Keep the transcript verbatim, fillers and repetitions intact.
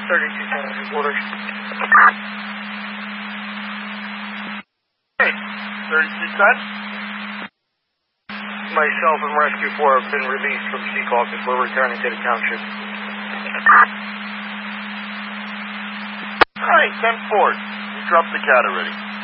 thirty-two ten, orders. Hey, thirty-two ten? Myself and Rescue four have been released from Sea Caucus. We're returning to the township. Alright, ten four. We dropped the cat already.